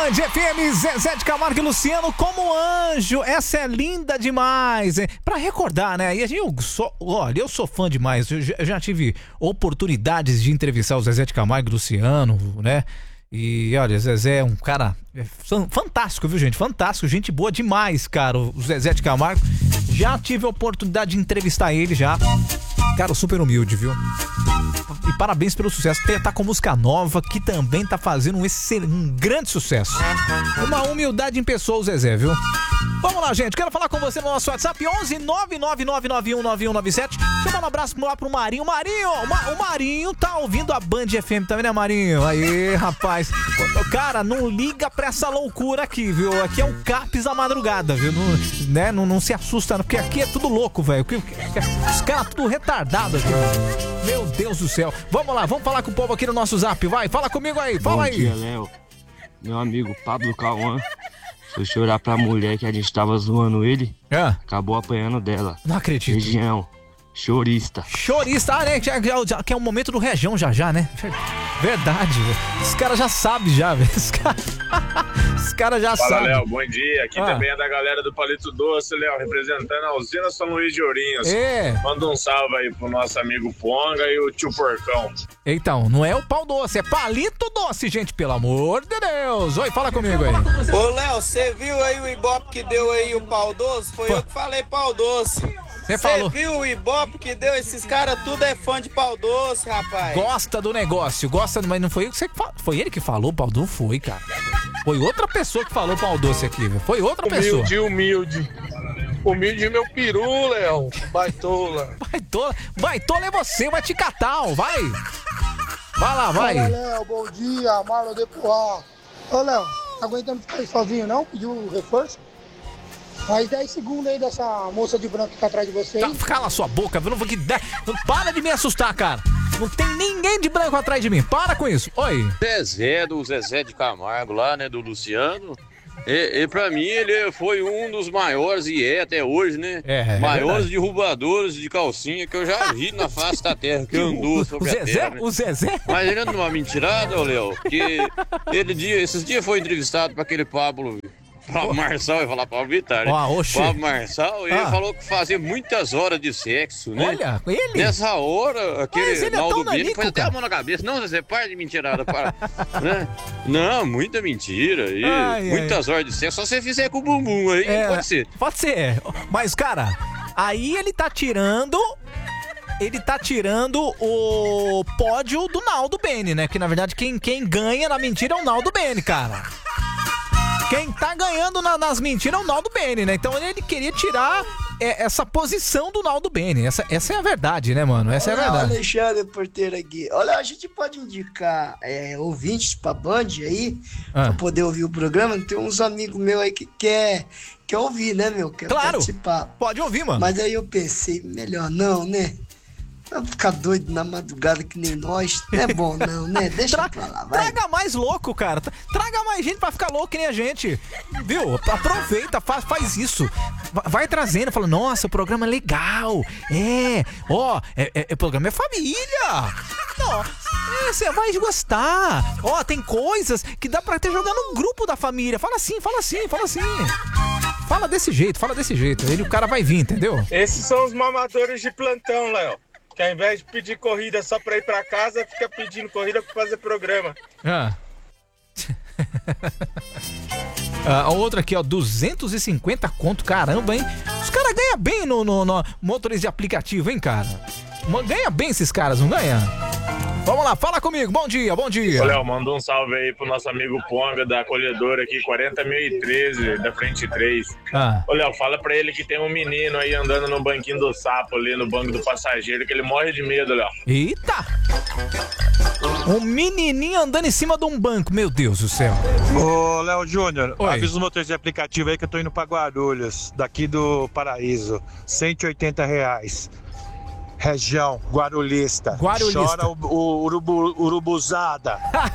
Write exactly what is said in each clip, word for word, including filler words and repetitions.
Band F M, Zezé de Camargo e Luciano como anjo. Essa é linda demais, hein? Pra recordar, né? E a gente, eu sou, olha, eu sou fã demais. Eu já, eu já tive oportunidades de entrevistar o Zezé de Camargo e Luciano, né? E olha, o Zezé é um cara fantástico, viu, gente? Fantástico, gente boa demais, cara. O Zezé de Camargo. Já tive a oportunidade de entrevistar ele já. Cara, super humilde, viu? E parabéns pelo sucesso. Tá com música nova, que também tá fazendo um, excelente, um grande sucesso. Uma humildade em pessoa, o Zezé, viu? Vamos lá, gente. Quero falar com você no nosso WhatsApp onze nove nove nove nove um nove um nove sete. Deixa eu dar um abraço lá pro Marinho. Marinho, o Marinho tá ouvindo a Band F M também, né, Marinho? Aí, rapaz. Cara, não liga pra essa loucura aqui, viu? Aqui é o Capes da madrugada, viu? Não, né? não, não se assusta, não, porque aqui é tudo louco, velho. Os caras tudo retardado aqui. Meu Deus do céu. Vamos lá, vamos falar com o povo aqui no nosso Zap. Vai, fala comigo aí, fala Bom aí. Bom dia, Léo. Meu amigo Pablo Cauã foi chorar pra mulher que a gente tava zoando ele. É. Acabou apanhando dela. Não acredito. Região. Chorista. Chorista, ah, né? Já, já, que é o momento do Região já já, né? Verdade, velho. Os caras já sabem já, velho. Os caras cara já sabem. Fala, Léo, bom dia. Aqui ah. também é da galera do Palito Doce, Léo, representando a usina São Luís de Ourinhos. É. Manda um salve aí pro nosso amigo Ponga e o tio Porcão. Então, não é o pau doce, é palito doce, gente, pelo amor de Deus. Oi, fala comigo aí. Ô, Léo, você viu aí o Ibope que deu aí o pau doce? Foi Pô. eu que falei pau doce. Você falou. viu o Ibope que deu? Esses caras tudo é fã de pau doce, rapaz. Gosta do negócio, gosta, mas não foi ele que você Foi ele que falou pau doce, foi, cara. Foi outra pessoa que falou pau doce aqui, velho. Foi outra humilde, pessoa. Humilde, humilde. Humilde meu peru, Léo. Baitola. Baitola. Baitola é você, vai te catar, ó. Vai. Vai lá, vai. Olá, Léo, bom dia. Marlon de Poá. Ô, Léo, tá aguentando ficar aí sozinho, não? Pediu um reforço? Mais dez segundos aí dessa moça de branco que tá atrás de você aí. Tá, cala sua boca, viu? Não vou que der. Para de me assustar, cara. Não tem ninguém de branco atrás de mim. Para com isso. Oi. Zezé, do Zezé de Camargo lá, né? Do Luciano. E, e pra mim ele foi um dos maiores, e é até hoje, né? É, é maiores verdade. derrubadores de calcinha que eu já vi na face da terra, que andou sobre o Zezé, a terra. Né? O Zezé? Mas ele anda numa mentirada, ô Léo, que ele dia, esses dias foi entrevistado pra aquele Pablo... Pablo Marçal, eu ia falar Pablo Vittar, né? Oh, Pablo Marçal, ele ah. falou que fazia muitas horas de sexo, né? Olha, ele. Nessa hora, aquele ele Naldo é Bene foi até a mão na cabeça. Não, Zezé, para de mentirada, para. né? Não, muita mentira. E ai, muitas ai. horas de sexo, só você fizer com o bumbum aí, é, pode ser. Pode ser. Mas, cara, aí ele tá tirando... Ele tá tirando o pódio do Naldo Bene, né? Que, na verdade, quem, quem ganha na mentira é o Naldo Bene, cara. Quem tá ganhando na, nas mentiras é o Naldo Bene, né? Então ele queria tirar é, essa posição do Naldo Bene. Essa, essa é a verdade, né, mano? Essa Olha, é a verdade. Alexandre Porteiro aqui. Olha, a gente pode indicar é, ouvintes pra Band aí, ah. pra poder ouvir o programa. Tem uns amigos meus aí que quer, quer ouvir, né, meu? Quer claro, participar. Pode ouvir, mano. Mas aí eu pensei, melhor não, né? Vai ficar doido na madrugada que nem nós. Não é bom não, né? Deixa Tra- pra lá, vai. Traga mais louco, cara. Traga mais gente pra ficar louco que nem a gente. Viu? Aproveita, faz, faz isso. Vai trazendo, fala, nossa, o programa é legal. É, ó, é, é, o programa é família. Não, é, você vai gostar. Ó, tem coisas que dá pra ter jogado no grupo da família. Fala assim, fala assim, fala assim. Fala desse jeito, fala desse jeito. Ele, o cara vai vir, entendeu? Esses são os mamadores de plantão, Léo. Que ao invés de pedir corrida só pra ir pra casa, fica pedindo corrida pra fazer programa. Ah. ah, outra aqui, ó, duzentos e cinquenta conto, caramba, hein? Os caras ganham bem no, no, no motorista de aplicativo, hein, cara? Ganha bem esses caras, não ganha? Vamos lá, fala comigo, bom dia, bom dia. Ô, Léo, manda um salve aí pro nosso amigo Ponga, da acolhedora aqui, quarenta mil e treze, da frente três. Ah. Ô, Léo, fala pra ele que tem um menino aí andando no banquinho do sapo ali, no banco do passageiro, que ele morre de medo, Léo. Eita! Um menininho andando em cima de um banco, meu Deus do céu. Ô, Léo Júnior, Oi. avisa os motoristas de aplicativo aí que eu tô indo pra Guarulhos, daqui do Paraíso, cento e oitenta reais. Região Guarulhista. Guarulhista. Chora o, o urubu, urubuzada.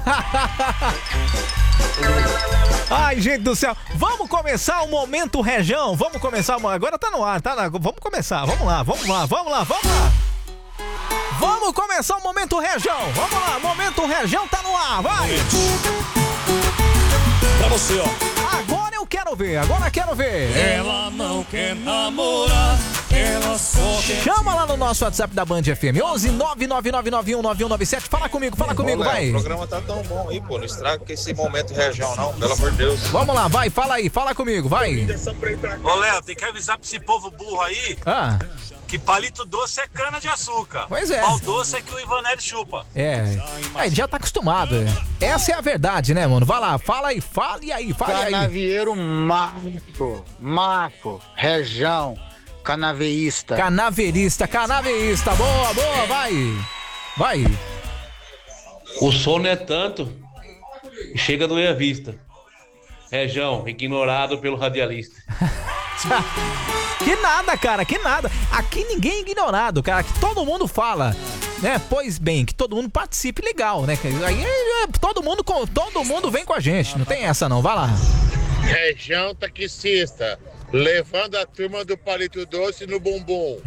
Ai, gente do céu. Vamos começar o Momento Região. Vamos começar. Agora tá no ar, tá? Na... Vamos começar. Vamos lá, vamos lá, vamos lá, vamos lá. Vamos começar o Momento Região. Vamos lá, Momento Região tá no ar, vai. Pra você, ó. Agora eu quero ver, agora eu quero ver. Ela não quer namorar, ela só quer... Chama lá no nosso WhatsApp da Band F M, onze nove nove nove nove um nove um nove sete. Fala comigo, fala comigo, Léo, vai. O programa tá tão bom aí, pô. Não estraga com esse momento região, não. Pelo amor de Deus. Vamos lá, vai, fala aí, fala comigo, vai. Ô, Léo, tem que avisar pra esse povo burro aí Ah, que palito doce é cana de açúcar. Pois é. Pau doce é que o Ivanelli chupa. é. Aí já tá acostumado. é. Essa é a verdade, né, mano? Vai lá, fala aí, fala e aí, fala aí. Canavieiro Marco, Marco, região, canaveísta. Canaveirista, canaveirista, boa, boa, vai. Vai. O sono é tanto que chega no Meia Vista. Região, ignorado pelo radialista. Que nada, cara, que nada. Aqui ninguém é ignorado, cara. Aqui todo mundo fala, né? Pois bem, que todo mundo participe legal, né? Aí é, todo mundo, com- todo mundo vem com a gente. Não tem essa não, vai lá. Região taxista, levando a turma do palito doce no bumbum.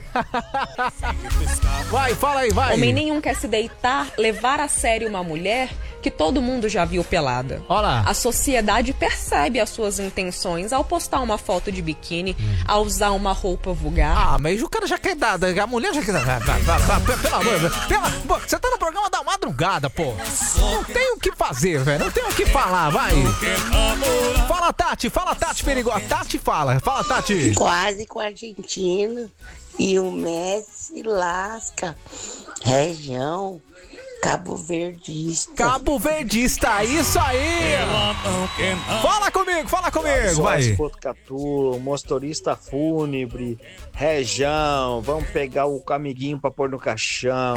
Vai, fala aí, vai. Homem nenhum quer se deitar, levar a sério uma mulher que todo mundo já viu pelada. Olha lá. A sociedade percebe as suas intenções ao postar uma foto de biquíni, ao usar uma roupa vulgar. Ah, mas o cara já quer dar, a mulher já quer dar. Pelo amor de Deus. Pela- pô, Você tá no programa da madrugada, pô. Não tem o que fazer, velho. Não tem o que falar, vai. Fala, Tati, fala, Tati perigosa. Tati fala, fala, Tati. Quase com o argentino e o Messi lasca. Região Cabo Verdista. Cabo Verdista, isso aí. Fala comigo, fala comigo, vai. Botucatu, motorista fúnebre, região, vamos pegar o amiguinho pra pôr no caixão.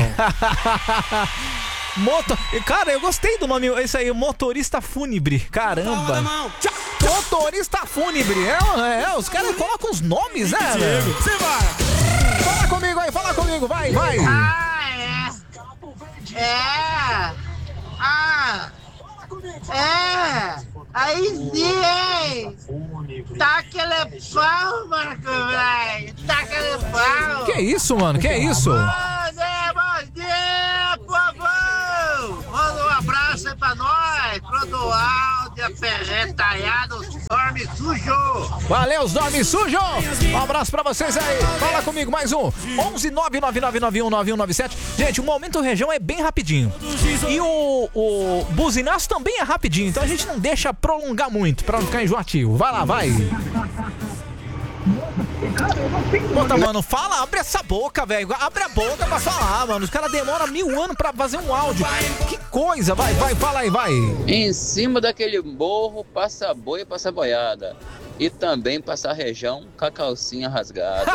Moto... Cara, eu gostei do nome, esse aí, motorista fúnebre. Caramba. Motorista fúnebre. É, é, os caras colocam os nomes, né, velho? Fala comigo aí, fala comigo, vai, vai. Ah, é. É. Ah. É. Aí sim, hein. Tá aquele pau, Marco, velho. Tá aquele pau. Que isso, mano? Que isso? Bom dia, bom dia, povo. Manda um abraço aí pra nós. Clodoaldo, Ferretalhado, dorme sujo. Valeu, os nomes sujos! Um abraço pra vocês aí. Fala comigo, mais um. onze nove nove nove nove um nove um nove sete. Gente, o Momento Região é bem rapidinho. E o, o buzinaço também é rapidinho. Então a gente não deixa prolongar muito pra não ficar enjoativo. Vai lá, vai. Puta, mano, fala, abre essa boca, velho. Abre a boca pra falar, mano. Os caras demoram mil anos pra fazer um áudio. Que coisa, vai, vai, fala aí, vai. Em cima daquele morro, passa boi e passa boiada. E também passa a região com a calcinha rasgada.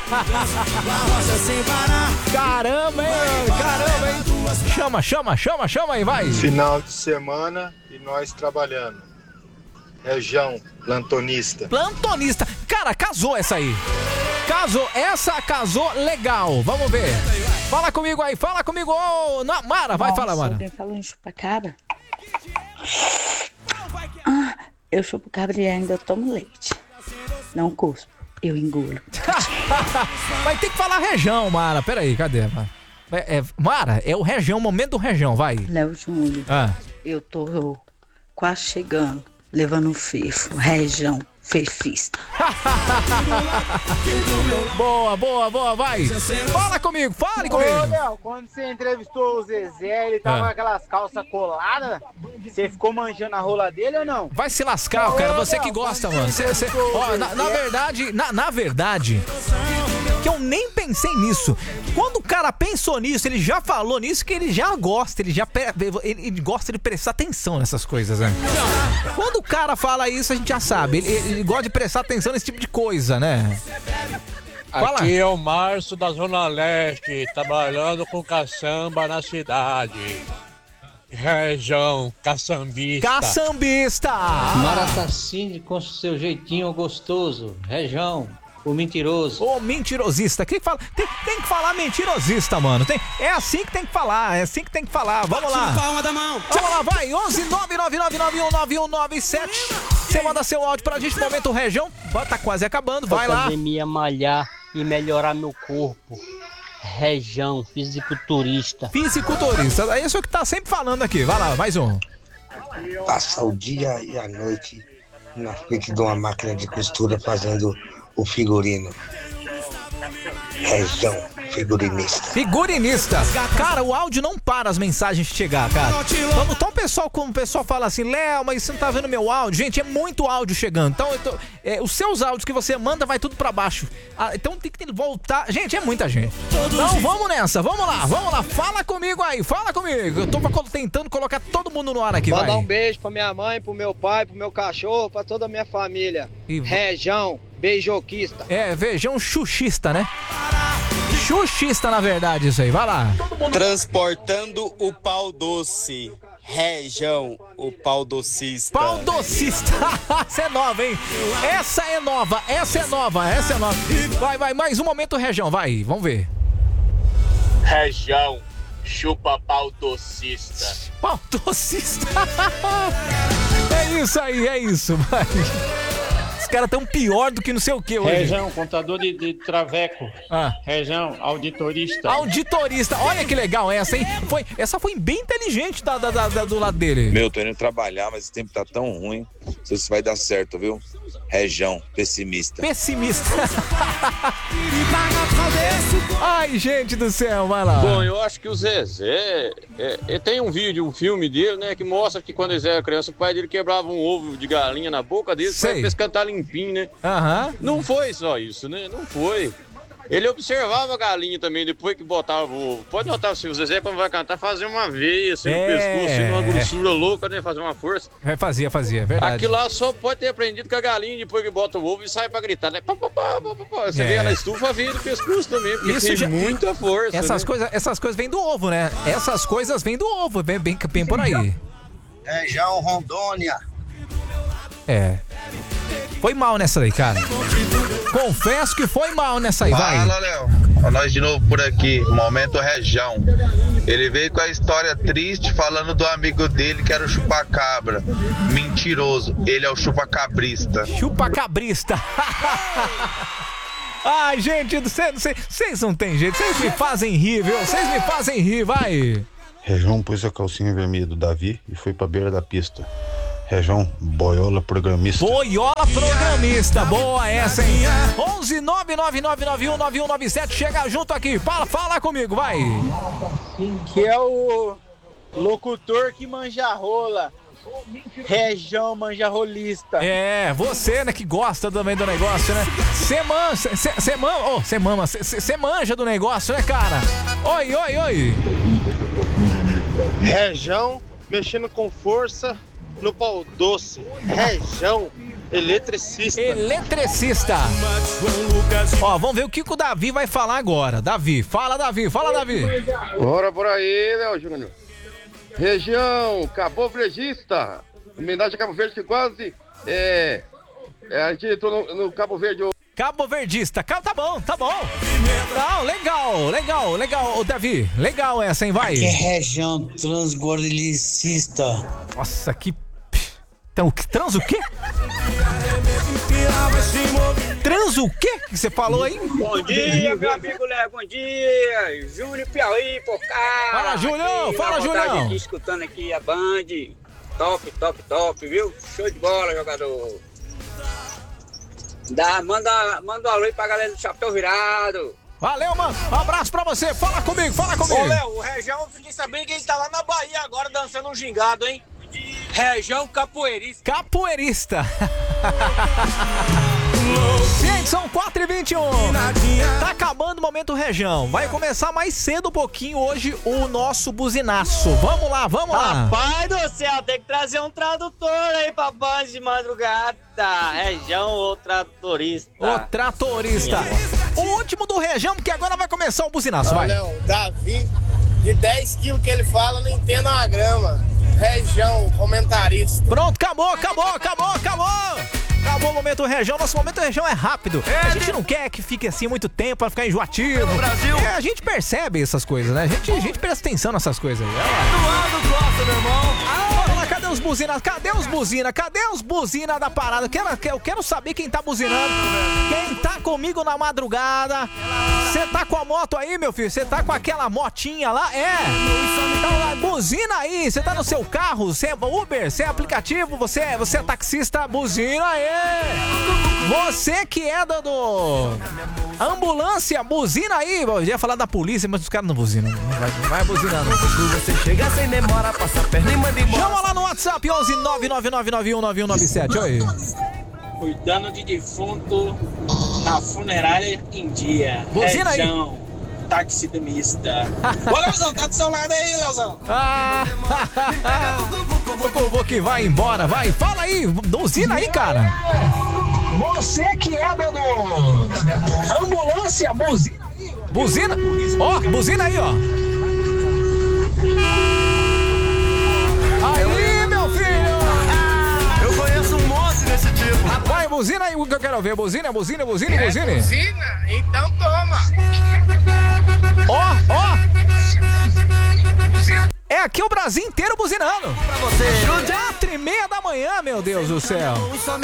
Caramba, hein? Caramba, hein? Chama, chama, chama, chama aí, vai. Final de semana e nós trabalhando. Região plantonista. Plantonista. Cara, casou essa aí. Casou. Essa casou legal. Vamos ver. Fala comigo aí. Fala comigo. Ô, na- Mara, vai, fala, Mara. Alguém falou em chupa-cabra? Ah, eu chupo cabra e ainda tomo leite. Não cuspo, eu engulo. Vai ter que falar região, Mara. Pera aí, cadê? Mara? É, é, Mara, é o região, o momento do região, vai. Léo Júnior, Ah. eu tô quase chegando, levando um fefo, região fefista. Boa, boa, boa, vai. Fala comigo, fale comigo. Ô, Léo, quando você entrevistou o Zezé, ele tava Ah. com aquelas calças coladas, você ficou manjando a rola dele ou não? Vai se lascar, cara. Você que gosta, mano. Cê, cê- ó, na, na verdade, na, na verdade, que eu nem pensei nisso. Quando o cara pensou nisso, ele já falou nisso, que ele já gosta, ele já pre- ele, ele gosta de prestar atenção nessas coisas, né? Quando o cara fala isso, a gente já sabe. Ele, ele gosta de prestar atenção nesse tipo de coisa, né? Fala. Aqui é o Márcio da Zona Leste, trabalhando com caçamba na cidade. Região caçambista. Caçambista! Maratassine com seu jeitinho gostoso. Região, o mentiroso. O mentirosista. Quem fala, tem, tem que falar mentirosista, mano. Tem, é assim que tem que falar, é assim que tem que falar. Vamos lá. Vamos lá, vai. onze nove nove nove nove um nove um nove sete. Você manda seu áudio pra gente, momento região. Tá quase acabando, vai lá. Academia malhar e melhorar meu corpo. Região, fisiculturista. Fisiculturista, é isso que tá sempre falando aqui. Vai lá, mais um. passa o dia e a noite na frente de uma máquina de costura fazendo o figurino. Região figurinista. Figurinista. Cara, o áudio não para as mensagens de chegar, cara. Vamos, então o pessoal, como o pessoal fala assim, Léo, mas você não tá vendo meu áudio? Gente, é muito áudio chegando. Então, eu tô, é, os seus áudios que você manda vai tudo pra baixo. Ah, então tem que voltar. Gente, é muita gente. Então vamos nessa, vamos lá, vamos lá. Fala comigo aí, fala comigo. Eu tô tentando colocar todo mundo no ar aqui, vai. Mandar um beijo pra minha mãe, pro meu pai, pro meu cachorro, pra toda a minha família. E... Região beijoquista. É, vejam, xuxista, né? Xuxista, na verdade, isso aí. Vai lá. Transportando o pau doce. Região, o pau docista. Pau docista. Essa é nova, hein? Essa é nova, essa é nova, essa é nova. Vai, vai, mais um momento, região, vai, vamos ver. Região, chupa pau docista. Pau docista. É isso aí, é isso, vai. Os caras tão pior do que não sei o que hoje. Região, contador de, de traveco. Ah. Região, auditorista. Auditorista. Olha que legal essa, hein? Foi, essa foi bem inteligente da, da, da, do lado dele. Meu, tô indo trabalhar, mas o tempo tá tão ruim. Não sei se vai dar certo, viu? Região, pessimista. Pessimista. Ai, gente do céu, vai lá. Bom, eu acho que o Zezé, é, é, tem um vídeo, um filme dele, né, que mostra que quando ele era criança, o pai dele quebrava um ovo de galinha na boca dele, pra ele cantar limpinho, né? Aham. Não foi só isso, né? Não foi. Ele observava a galinha também, depois que botava o ovo. Pode notar, se o Zezé, quando vai cantar, fazer uma veia, assim, é, no pescoço, assim, uma grossura louca, né? Fazer uma força. É, fazia, fazia, verdade. Aquilo lá só pode ter aprendido com a galinha, depois que bota o ovo e sai pra gritar, né? Pá, pá, pá, pá, pá. Você é. vê ela na estufa, veio do pescoço também, porque Isso tem já... muita força, essas né? coisas, essas coisas vêm do ovo, né? Essas coisas vêm do ovo, vem bem, bem por aí. Região Rondônia. É. Foi mal nessa aí, cara. Confesso que foi mal nessa aí, vai. Fala, Léo. Nós de novo por aqui. Momento Região. Ele veio com a história triste falando do amigo dele que era o chupacabra. Mentiroso. Ele é o chupacabrista. Chupacabrista. Ai, gente, vocês não tem jeito. Vocês me fazem rir, viu? Vocês me fazem rir, vai. Região pôs a calcinha vermelha do Davi e foi pra beira da pista. Região, boiola programista. Boiola programista, boa essa, hein? onze nove nove nove nove um nove um nove sete, chega junto aqui, fala, fala comigo, vai. Que é o locutor que manja rola. Região manjarolista. É, você, né, que gosta também do negócio, né? Você manja, você manja, oh, você mama, você manja do negócio, né, cara? Oi, oi, oi. Região, mexendo com força no pau doce. Região, eletricista. Eletricista. Ó, vamos ver o que o Davi vai falar agora. Davi, fala, Davi, fala, Davi. Bora por aí, Léo Júnior. Região Cabo-Verdista. Homenagem a Cabo Verde que quase é, é, a gente entrou no, no Cabo Verde. Cabo-Verdista. Tá bom, tá bom. Não, legal, legal, legal. Ô, Davi, legal essa, hein, vai. Que região transgordilicista. Nossa, que... Então, trans o quê? Trans o quê que você falou aí? Bom dia, meu amigo Léo, bom dia. Júnior Piauí, por cá. Fala, Julião, fala, Julião. Aqui, escutando aqui a Band. Top, top, top, viu? Show de bola, jogador. Dá, manda, manda um alô aí pra galera do Chapéu Virado. Valeu, mano. Um abraço pra você. Fala comigo, fala comigo. Ô, Léo, o Região, fiquei sabendo que ele tá lá na Bahia agora dançando um gingado, hein? Região capoeirista. Capoeirista. Gente, são quatro e vinte e um. Tá acabando o momento Região. Vai começar mais cedo um pouquinho hoje o nosso buzinaço. Vamos lá, vamos lá. Rapaz do céu, tem que trazer um tradutor aí pra Band de madrugada. Região ou tratorista. O tratorista. O último do Região, porque agora vai começar o buzinaço, vai. Não, Davi, de dez quilos que ele fala, não entendo uma grama. Região, comentarista. Pronto, acabou, acabou, acabou, acabou. Acabou o momento Região. Nosso momento Região é rápido. É, a gente não quer que fique assim muito tempo pra ficar enjoativo. No Brasil. É, a gente percebe essas coisas, né? A gente, a gente presta atenção nessas coisas aí. Eduardo gosta, meu irmão. Ah, vamos lá, cadê os buzinas? Cadê os buzina? Cadê os buzina da parada? Eu quero, eu quero saber quem tá buzinando. Quem tá comigo na madrugada? Você tá com a moto aí, meu filho? Você tá com aquela motinha lá? É. Então lá, buzina aí. Você tá no seu carro? Você é Uber? Você é aplicativo? Você é, você é taxista? Buzina aí. Você que é do, do ambulância, buzina aí. Eu ia falar da polícia, mas os caras não buzinam. Vai, vai buzinando. Você chega sem demora, passa a perna e manda embora. Chama lá no WhatsApp onze nove nove nove nove um nove um nove sete. Oi. Cuidando de defunto na funerária em dia. Buzina aí. Região, taxidermista. Ô, Leozão, tá do seu lado aí, Leozão. Ah, o povo que vai embora, vai. Fala aí, buzina aí, cara. Você que é do ambulância, buzina. Buzina? Ó, oh, buzina aí, ó. Aí, meu filho. Eu conheço um monte desse tipo. Vai, buzina aí, o que eu quero ver. Buzina, buzina, buzina, É buzina. buzina? Então toma. Ó, ó. É aqui o Brasil inteiro buzinando. Pra você. Quatro e meia da manhã, meu Deus do céu.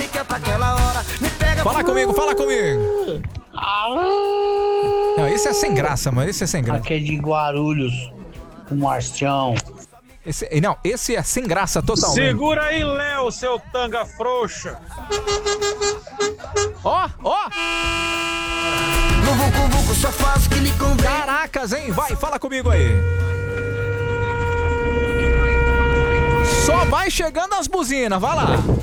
Fala comigo, fala comigo. Não, esse é sem graça, mano. Esse é sem graça. Aqui é de Guarulhos, o Marcião. Esse, não, esse é sem graça totalmente. Segura aí, Léo, seu tanga frouxa. Ó, ó. No vucu vucu só faz o que lhe convém. Caracas, hein? Vai, fala comigo aí. Só vai chegando as buzinas, vai lá.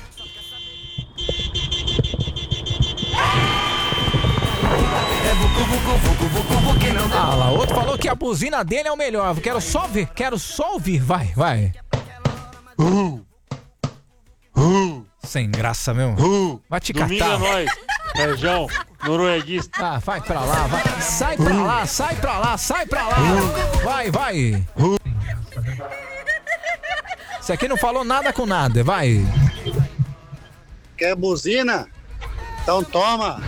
Ah lá, outro falou que a buzina dele é o melhor. Quero só ver, quero só ouvir. Vai, vai. Uh, uh, Sem graça mesmo. Uh, vai te Domingo catar. é nóis, região norueguista. Ah, vai pra lá, vai. Sai pra lá, sai pra lá, sai pra lá. Vai, vai. Esse aqui não falou nada com nada, vai. Quer buzina? Então toma.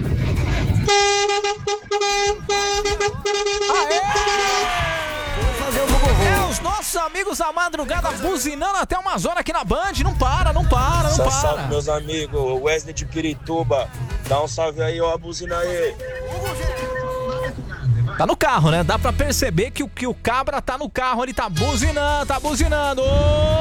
Aê! É os nossos amigos da madrugada buzinando até umas horas aqui na Band. Não para, não para, não Só para. salve, meus amigos. Wesley de Pirituba. Dá um salve aí, ó, a buzina aí. Tá no carro, né? Dá pra perceber que o, que o cabra tá no carro, ele tá buzinando, tá buzinando.